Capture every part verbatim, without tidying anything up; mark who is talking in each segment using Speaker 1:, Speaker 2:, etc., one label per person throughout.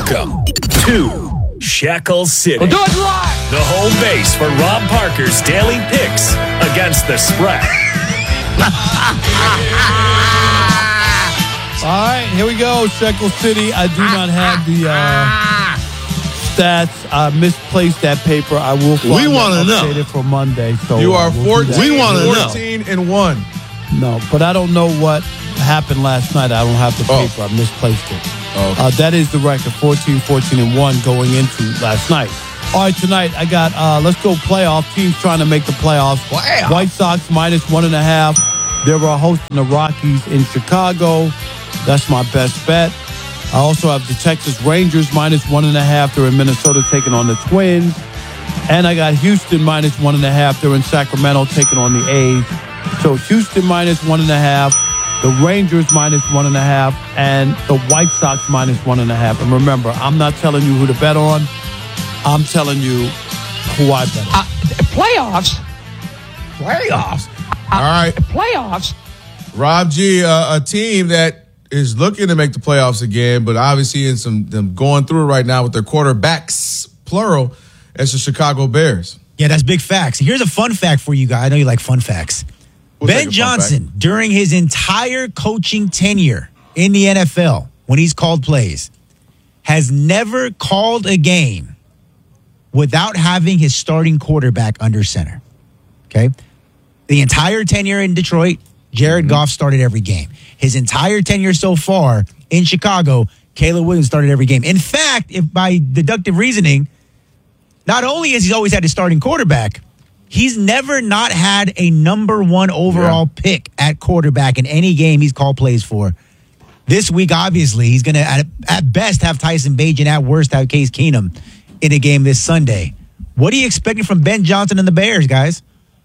Speaker 1: Welcome to Shackle City.
Speaker 2: We'll do it live.
Speaker 1: The home base for Rob Parker's daily picks against the spread.
Speaker 3: All right, here we go, Shackle City. I do not have the uh, stats. I misplaced that paper. I will find
Speaker 4: We want to know.
Speaker 3: it for Monday. So
Speaker 4: You are
Speaker 3: uh, we'll
Speaker 4: fourteen,
Speaker 3: do
Speaker 4: we wanna know.
Speaker 5: fourteen and one.
Speaker 3: No, but I don't know what happened last night. I don't have the
Speaker 4: Oh.
Speaker 3: paper. I misplaced it.
Speaker 4: Oh.
Speaker 3: Uh, that is the record, fourteen, fourteen, and one going into last night. All right, tonight I got, uh, let's go playoff. Teams trying to make the playoffs.
Speaker 4: Playoff.
Speaker 3: White Sox minus one and a half. They were hosting the Rockies in Chicago. That's my best bet. I also have the Texas Rangers minus one and a half. They're in Minnesota taking on the Twins. And I got Houston minus one and a half. They're in Sacramento taking on the A's. So Houston minus one and a half. The Rangers minus one and a half, and the White Sox minus one and a half. And remember, I'm not telling you who to bet on. I'm telling you who I bet on.
Speaker 2: Uh, playoffs.
Speaker 4: Playoffs. All right.
Speaker 2: Playoffs.
Speaker 5: Rob G, uh, a team that is looking to make the playoffs again, but obviously in some them going through it right now with their quarterbacks, plural, as the Chicago Bears.
Speaker 6: Yeah, that's big facts. Here's a fun fact for you guys. I know you like fun facts.
Speaker 5: We'll take a
Speaker 6: Ben
Speaker 5: fun
Speaker 6: Johnson,
Speaker 5: fact.
Speaker 6: during his entire coaching tenure in the N F L, when he's called plays, has never called a game without having his starting quarterback under center. Okay? The entire tenure in Detroit, Jared
Speaker 5: Mm-hmm.
Speaker 6: Goff started every game. His entire tenure so far in Chicago, Caleb Williams started every game. In fact, if by deductive reasoning, not only has he always had his starting quarterback, he's never not had a number one overall
Speaker 5: Yeah.
Speaker 6: pick at quarterback in any game he's called plays for. This week, obviously, he's going to, at, at best, have Tyson Bagent, at worst, have Case Keenum in a game this Sunday. What are you expecting from Ben Johnson and the Bears, guys?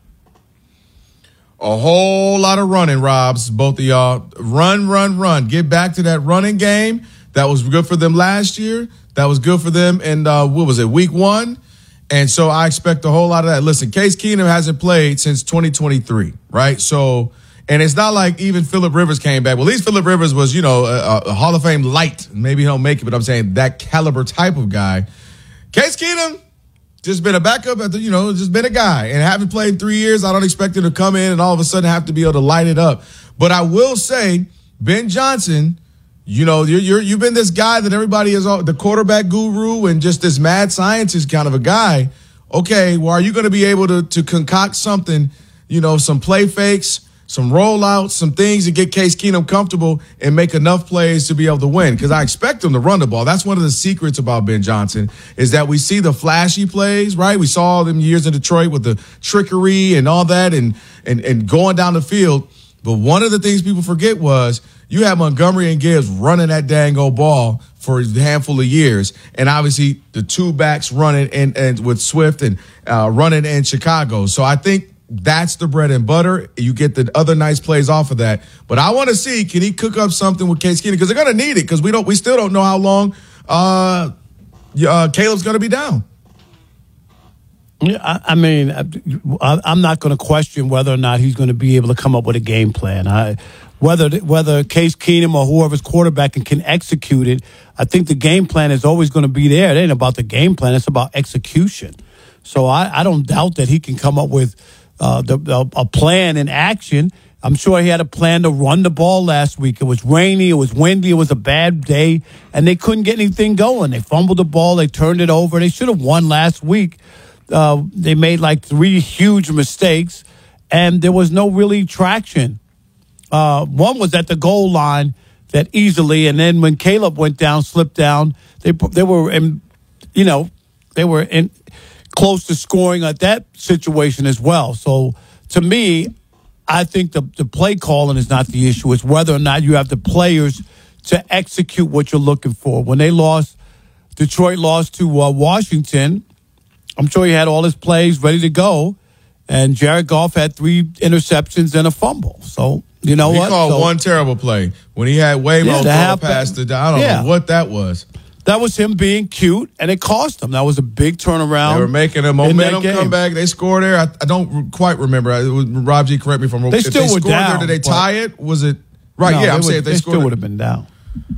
Speaker 5: A whole lot of running, Robs, both of y'all. Run, run, run. Get back to that running game. That was good for them last year. That was good for them in, uh, what was it, week one? And so I expect a whole lot of that. Listen, Case Keenum hasn't played since twenty twenty-three, right? So, and it's not like even Phillip Rivers came back. Well, at least Phillip Rivers was, you know, a, a Hall of Fame light. Maybe he'll make it, but I'm saying that caliber type of guy. Case Keenum, just been a backup, at the, you know, just been a guy. And haven't played in three years. I don't expect him to come in and all of a sudden have to be able to light it up. But I will say, Ben Johnson, you know, you're, you're, you've been this guy that everybody is all, the quarterback guru and just this mad scientist kind of a guy. Okay, well, are you going to be able to, to concoct something, you know, some play fakes, some rollouts, some things to get Case Keenum comfortable and make enough plays to be able to win? Because I expect him to run the ball. That's one of the secrets about Ben Johnson is that we see the flashy plays, right? We saw them years in Detroit with the trickery and all that and and and going down the field. But one of the things people forget was you had Montgomery and Gibbs running that dang old ball for a handful of years. And obviously the two backs running and, and with Swift and uh, running in Chicago. So I think that's the bread and butter. You get the other nice plays off of that. But I want to see, can he cook up something with Case Keenum? Because they're going to need it because we don't, we still don't know how long uh, uh, Caleb's going to be down.
Speaker 3: Yeah, I, I mean, I, I'm not going to question whether or not he's going to be able to come up with a game plan. I, whether whether Case Keenum or whoever's quarterback can, can execute it, I think the game plan is always going to be there. It ain't about the game plan; it's about execution. So I, I don't doubt that he can come up with uh, the, the, a plan in action. I'm sure he had a plan to run the ball last week. It was rainy, it was windy, it was a bad day, and they couldn't get anything going. They fumbled the ball, they turned it over. They should have won last week. Uh, they made like three huge mistakes, and there was no really traction. Uh, one was at the goal line that easily, and then when Caleb went down, slipped down, they they were in, you know, they were in close to scoring at that situation as well. So to me, I think the the play calling is not the issue. It's whether or not you have the players to execute what you're looking for. When they lost, Detroit lost to uh, Washington. I'm sure he had all his plays ready to go, and Jared Goff had three interceptions and a fumble. So, you know
Speaker 5: he
Speaker 3: what?
Speaker 5: He called
Speaker 3: so,
Speaker 5: one terrible play when he had Waymo
Speaker 3: yeah,
Speaker 5: throw
Speaker 3: half,
Speaker 5: past the. I don't
Speaker 3: yeah.
Speaker 5: know what that was.
Speaker 3: That was him being cute, and it cost him. That was a big turnaround.
Speaker 5: They were making a momentum comeback. They scored there. I, I don't quite remember. It was, Rob G, correct me if I'm wrong.
Speaker 3: They
Speaker 5: if
Speaker 3: still
Speaker 5: they
Speaker 3: were
Speaker 5: scored
Speaker 3: down.
Speaker 5: there, did they tie it? Was it right?
Speaker 3: No,
Speaker 5: yeah, I'm
Speaker 3: would,
Speaker 5: saying if they,
Speaker 3: they
Speaker 5: scored,
Speaker 3: still would have been down.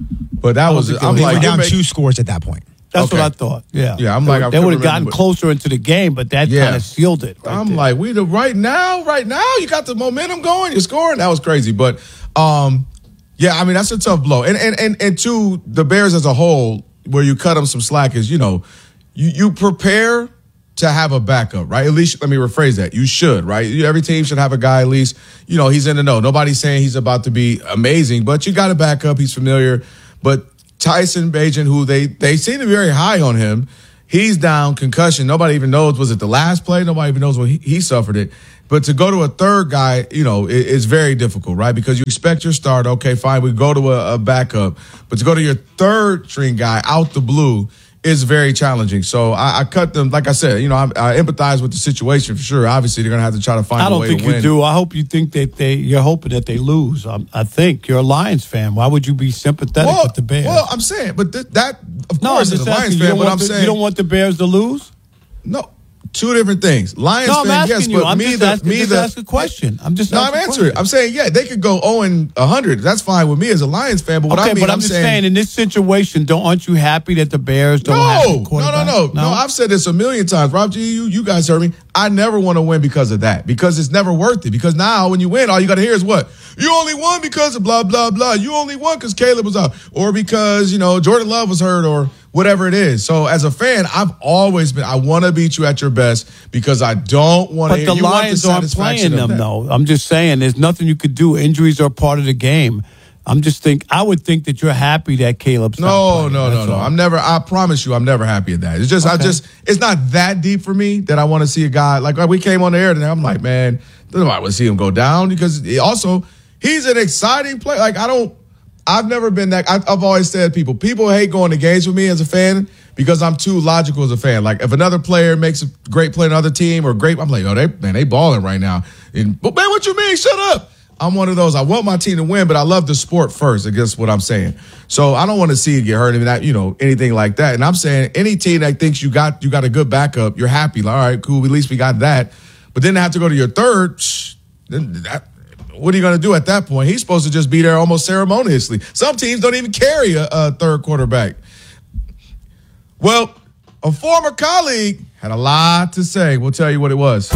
Speaker 5: But that was,
Speaker 3: think
Speaker 5: I'm
Speaker 3: they
Speaker 6: They
Speaker 5: like,
Speaker 6: were down
Speaker 5: it make-
Speaker 6: two scores at that point.
Speaker 3: That's
Speaker 5: Okay.
Speaker 3: what I thought. Yeah.
Speaker 5: Yeah, I'm
Speaker 3: they
Speaker 5: like,
Speaker 3: would-
Speaker 5: I
Speaker 3: they
Speaker 5: couldn't
Speaker 3: would have gotten
Speaker 5: remember, but-
Speaker 3: closer into the game, but that
Speaker 5: Yeah.
Speaker 3: kind of sealed it. Right
Speaker 5: I'm
Speaker 3: there.
Speaker 5: like, we the right now, right now, you got the momentum going, you're scoring. That was crazy. But um, yeah, I mean, that's a tough blow. And and and and to the Bears as a whole, where you cut them some slack is, you know, you you prepare to have a backup, right? At least let me rephrase that. You should, right? You, every team should have a guy at least, you know, he's in the know. Nobody's saying he's about to be amazing, but you got a backup. He's familiar. But Tyson Bagent, who they they seem to be very high on him, he's down, concussion. Nobody even knows, was it the last play? Nobody even knows when he, he suffered it. But to go to a third guy, you know, it, it's very difficult, right? Because you expect your starter, okay, fine, we go to a, a backup. But to go to your third string guy out the blue is very challenging. So I, I cut them, like I said, you know, I, I empathize with the situation for sure. Obviously, they're going to have to try to find
Speaker 3: I
Speaker 5: a
Speaker 3: don't
Speaker 5: way
Speaker 3: think
Speaker 5: to
Speaker 3: you
Speaker 5: win.
Speaker 3: do. I hope you think that they. You're hoping that they lose. Um, I think you're a Lions fan. Why would you be sympathetic
Speaker 5: Well,
Speaker 3: with the Bears?
Speaker 5: well, I'm saying, but th- that, of
Speaker 3: no, I'm
Speaker 5: course,
Speaker 3: just
Speaker 5: is a Lions
Speaker 3: asking, you
Speaker 5: fan,
Speaker 3: don't
Speaker 5: but
Speaker 3: want
Speaker 5: I'm
Speaker 3: the-
Speaker 5: saying.
Speaker 3: you don't want the Bears to lose.
Speaker 5: No, two different things. Lions
Speaker 3: No, I'm
Speaker 5: fan,
Speaker 3: asking
Speaker 5: yes,
Speaker 3: you.
Speaker 5: but
Speaker 3: I'm
Speaker 5: me,
Speaker 3: just
Speaker 5: the,
Speaker 3: asking.
Speaker 5: me,
Speaker 3: Just
Speaker 5: the,
Speaker 3: ask a question. I'm just.
Speaker 5: No, I'm
Speaker 3: asking a
Speaker 5: answering.
Speaker 3: question.
Speaker 5: I'm saying, yeah, they could go oh and one hundred. That's fine with me as a Lions fan. But what
Speaker 3: Okay,
Speaker 5: I mean,
Speaker 3: but I'm,
Speaker 5: I'm
Speaker 3: just
Speaker 5: saying,
Speaker 3: saying, in this situation, don't aren't you happy that the Bears don't have
Speaker 5: no,
Speaker 3: a
Speaker 5: no, no,
Speaker 3: quarterback?
Speaker 5: no, no. I've said this a million times. Rob G, you, you guys heard me. I never want to win because of that, because it's never worth it. Because now when you win, all you got to hear is what? You only won because of blah, blah, blah. You only won because Caleb was out, or because, you know, Jordan Love was hurt, or whatever it is. So as a fan, I've always been, I want to beat you at your best because I don't want to
Speaker 3: But
Speaker 5: hear
Speaker 3: the
Speaker 5: you want the
Speaker 3: Lions aren't
Speaker 5: satisfaction
Speaker 3: playing
Speaker 5: of
Speaker 3: them,
Speaker 5: that.
Speaker 3: though. I'm just saying, there's nothing you could do. Injuries are part of the game. I'm just think I would think that you're happy that Caleb's not
Speaker 5: No,
Speaker 3: playing.
Speaker 5: no, no,
Speaker 3: That's
Speaker 5: no.
Speaker 3: all.
Speaker 5: I'm never, I promise you, I'm never happy at that. It's just, I
Speaker 3: Okay.
Speaker 5: just, it's not that deep for me that I want to see a guy, like we came on the air today, I'm like, man, nobody want to see him go down because he also, he's an exciting player. Like, I don't, I've never been that, I've, I've always said people, people hate going to games with me as a fan because I'm too logical as a fan. Like, if another player makes a great play on another team or great, I'm like, oh, they, man, they balling right now. And, but man, what you mean? Shut up. I'm one of those. I want my team to win, but I love the sport first. I guess what I'm saying. So I don't want to see it get hurt, and that, you know, anything like that. And I'm saying any team that thinks you got you got a good backup, you're happy. Like, all right, cool. At least we got that. But then they have to go to your third. Psh, then that, what are you going to do at that point? He's supposed to just be there almost ceremoniously. Some teams don't even carry a, a third quarterback. Well, a former colleague had a lot to say. We'll tell you what it was.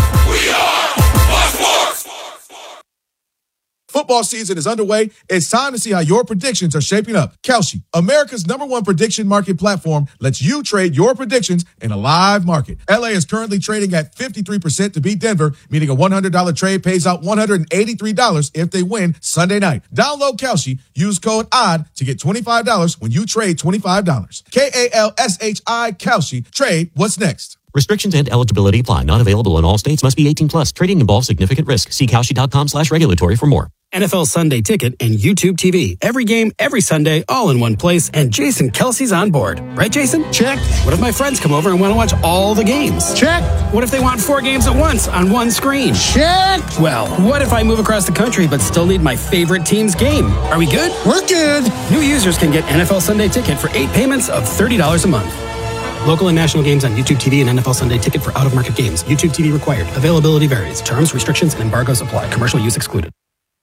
Speaker 5: Football season is underway. It's time to see how your predictions are shaping up. Kalshi, America's number one prediction market platform, lets you trade your predictions in a live market. L A is currently trading at fifty-three percent to beat Denver, meaning a one hundred dollars trade pays out one hundred eighty-three dollars if they win Sunday night. Download Kalshi, use code O D D to get twenty-five dollars when you trade twenty-five dollars. K A L S H I, Kalshi. Trade what's next.
Speaker 7: Restrictions and eligibility apply. Not available in all states. Must be eighteen plus. Trading involves significant risk. See Kalshi.com slash regulatory for more.
Speaker 8: N F L Sunday Ticket and YouTube T V. Every game, every Sunday, all in one place. And Jason Kelsey's on board. Right, Jason?
Speaker 2: Check.
Speaker 8: What if my friends come over and want to watch all the games?
Speaker 2: Check.
Speaker 8: What if they want four games at once on one screen?
Speaker 2: Check.
Speaker 8: Well, what if I move across the country but still need my favorite team's game? Are we good?
Speaker 2: We're good.
Speaker 8: New users can get N F L Sunday Ticket for eight payments of thirty dollars a month. Local and national games on YouTube T V and N F L Sunday Ticket for out-of-market games. YouTube T V required. Availability varies. Terms, restrictions, and embargoes apply. Commercial use excluded.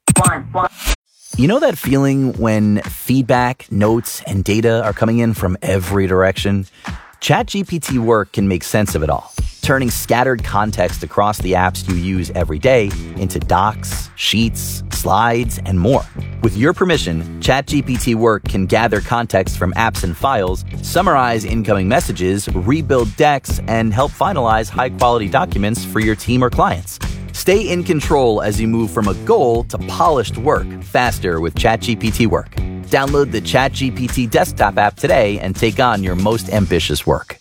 Speaker 9: You know that feeling when feedback, notes, and data are coming in from every direction? ChatGPT Work can make sense of it all, turning scattered context across the apps you use every day into docs, sheets, slides, and more. With your permission, ChatGPT Work can gather context from apps and files, summarize incoming messages, rebuild decks, and help finalize high-quality documents for your team or clients. Stay in control as you move from a goal to polished work faster with ChatGPT Work. Download the ChatGPT desktop app today and take on your most ambitious work.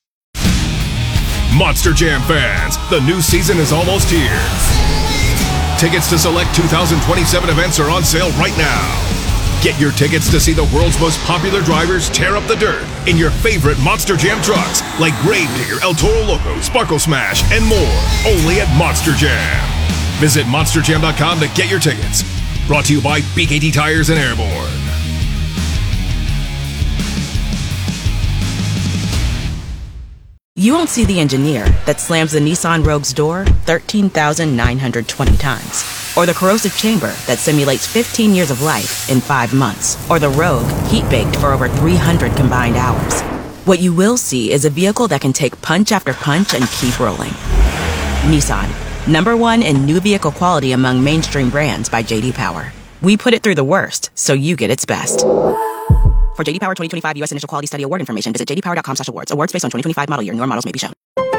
Speaker 1: Monster Jam fans, the new season is almost here. Tickets to select two thousand twenty-seven events are on sale right now. Get your tickets to see the world's most popular drivers tear up the dirt in your favorite Monster Jam trucks like Gravedigger, El Toro Loco, Sparkle Smash, and more. Only at Monster Jam. Visit monster jam dot com to get your tickets. Brought to you by B K T Tires and Airborne.
Speaker 10: You won't see the engineer that slams the Nissan Rogue's door thirteen thousand nine hundred twenty times. Or the corrosive chamber that simulates fifteen years of life in five months. Or the Rogue, heat-baked for over three hundred combined hours. What you will see is a vehicle that can take punch after punch and keep rolling. Nissan, number one in new vehicle quality among mainstream brands by J D Power. We put it through the worst, so you get its best. For J D Power twenty twenty-five U S Initial Quality Study Award information, visit j d power dot com slash awards. Awards based on twenty twenty-five model year. Newer models may be shown.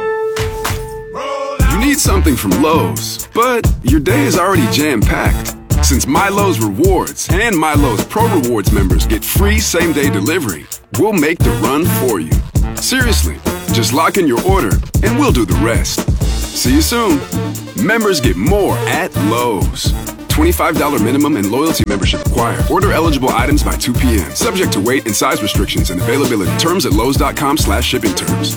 Speaker 11: You need something from Lowe's, but your day is already jam-packed. Since MyLowe's Rewards and MyLowe's Pro Rewards members get free same-day delivery, we'll make the run for you. Seriously, just lock in your order, and we'll do the rest. See you soon. Members get more at Lowe's. twenty-five dollars minimum and loyalty membership required. Order eligible items by two p.m. Subject to weight and size restrictions and availability. Terms at lowes.com slash shipping terms.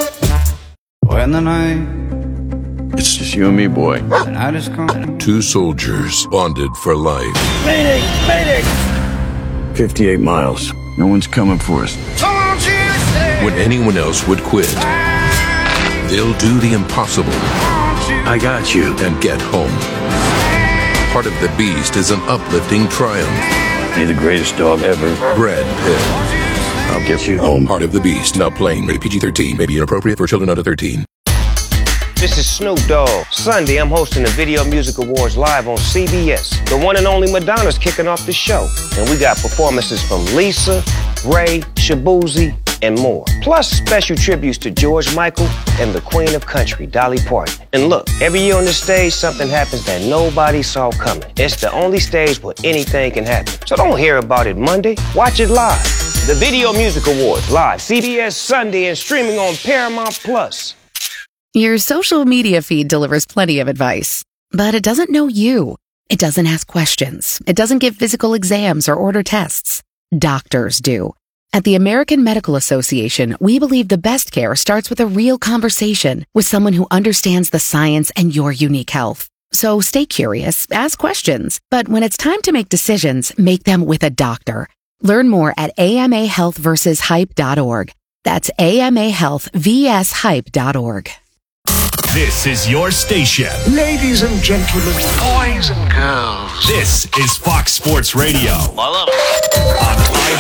Speaker 12: When the night, it's just you and me, boy. And I just come.
Speaker 13: Two soldiers bonded for life.
Speaker 12: Mayday! Mayday! fifty-eight miles. No one's coming for us.
Speaker 13: When anyone else would quit, they'll do the impossible.
Speaker 12: I got you.
Speaker 13: And get home. Part of the Beast is an uplifting triumph.
Speaker 12: You're the greatest dog ever.
Speaker 13: Brad Pitt.
Speaker 12: I'll get you home.
Speaker 13: Part of the Beast. Now playing. Rated P G thirteen. May be inappropriate for children under thirteen.
Speaker 14: This is Snoop Dogg. Sunday, I'm hosting the Video Music Awards live on C B S. The one and only Madonna's kicking off the show. And we got performances from Lisa, Ray, Shabuzi, and more. Plus special tributes to George Michael and the Queen of Country, Dolly Parton. And look, every year on this stage, something happens that nobody saw coming. It's the only stage where anything can happen. So don't hear about it Monday. Watch it live. The Video Music Awards, live, C B S Sunday, and streaming on Paramount Plus.
Speaker 15: Your social media feed delivers plenty of advice, but it doesn't know you. It doesn't ask questions. It doesn't give physical exams or order tests. Doctors do. At the American Medical Association, we believe the best care starts with a real conversation with someone who understands the science and your unique health. So stay curious, ask questions, but when it's time to make decisions, make them with a doctor. Learn more at A M A health versus hype dot org. That's A M A health versus hype dot org.
Speaker 16: This is your station.
Speaker 17: Ladies and gentlemen, boys and girls.
Speaker 16: This is Fox Sports Radio.
Speaker 17: Hello.
Speaker 16: On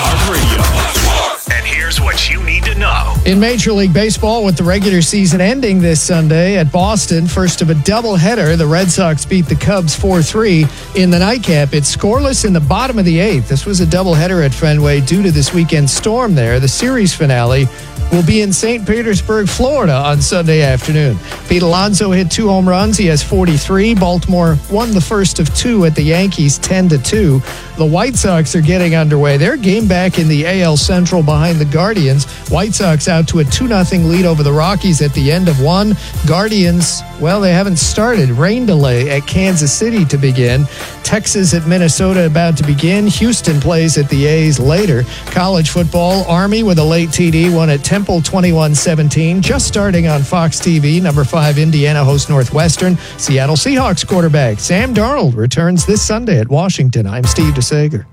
Speaker 16: iHeartRadio. And here's what you need to know.
Speaker 18: In Major League Baseball, with the regular season ending this Sunday at Boston, first of a doubleheader, the Red Sox beat the Cubs four three. In the nightcap, it's scoreless in the bottom of the eighth. This was a doubleheader at Fenway due to this weekend's storm there. The series finale will be in Saint Petersburg, Florida on Sunday afternoon. Pete Alonso hit two home runs. He has forty-three. Baltimore won the first of two at the Yankees, ten to two. The White Sox are getting underway. Their game back in the A L Central behind the Guardians. White Sox out to a two nothing lead over the Rockies at the end of one. Guardians, well, they haven't started. Rain delay at Kansas City to begin. Texas at Minnesota about to begin. Houston plays at the A's later. College football, Army with a late T D, won at Temple twenty-one seventeen. Just starting on Fox T V, number five Indiana hosts Northwestern. Seattle Seahawks quarterback Sam Darnold returns this Sunday at Washington. I'm Steve DeSager.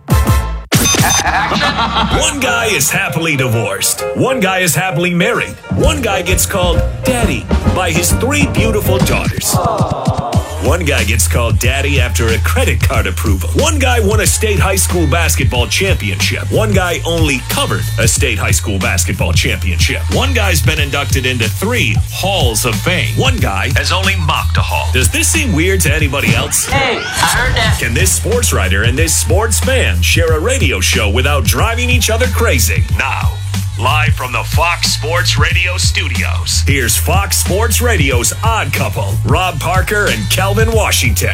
Speaker 16: One guy is happily divorced. One guy is happily married. One guy gets called daddy by his three beautiful daughters. One guy gets called daddy after a credit card approval. One guy won a state high school basketball championship. One guy only covered a state high school basketball championship. One guy's been inducted into three halls of fame. One guy has only mocked a hall. Does this seem weird to anybody else?
Speaker 17: Hey, I heard that.
Speaker 16: Can this sports writer and this sports fan share a radio show without driving each other crazy? Now, live from the Fox Sports Radio studios, here's Fox Sports Radio's Odd Couple, Rob Parker and Calvin Washington.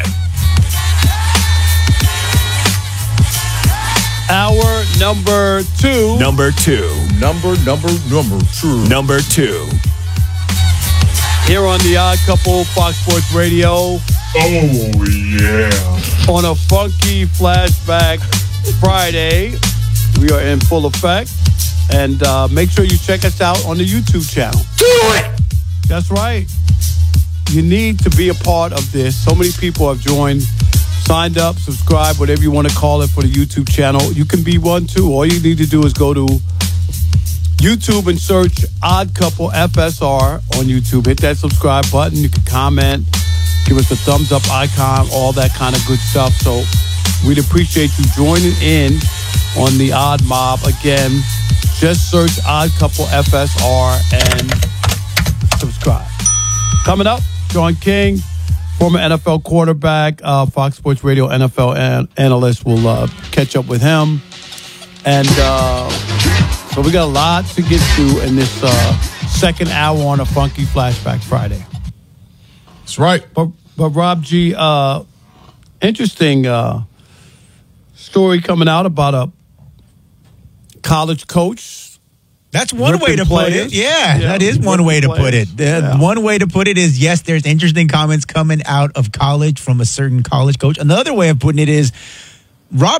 Speaker 3: Hour number two.
Speaker 16: Number two.
Speaker 5: Number, number, number two.
Speaker 16: Number two.
Speaker 3: Here on the Odd Couple, Fox Sports Radio.
Speaker 5: Oh, yeah.
Speaker 3: On a funky flashback Friday, we are in full effect. And uh, make sure you check us out on the YouTube channel.
Speaker 17: Do it!
Speaker 3: That's right. You need to be a part of this. So many people have joined, signed up, subscribed, whatever you want to call it for the YouTube channel. You can be one too. All you need to do is go to YouTube and search Odd Couple F S R on YouTube. Hit that subscribe button. You can comment, Give us a thumbs up icon, all that kind of good stuff. So we'd appreciate you joining in on the Odd Mob. Again, just search Odd Couple F S R and subscribe. Coming up, Sean King, former N F L quarterback, uh, Fox Sports Radio N F L an- analyst. We'll uh, catch up with him. And uh, so we got a lot to get to in this uh, second hour on a Funky Flashback Friday.
Speaker 5: That's right.
Speaker 3: But, but Rob G, uh, interesting uh, story coming out about a college coach.
Speaker 6: That's one way to put it. Yeah, yeah, that is one way to put it. Uh, yeah. One way to put it is, yes, there's interesting comments coming out of college from a certain college coach. Another way of putting it is, Rob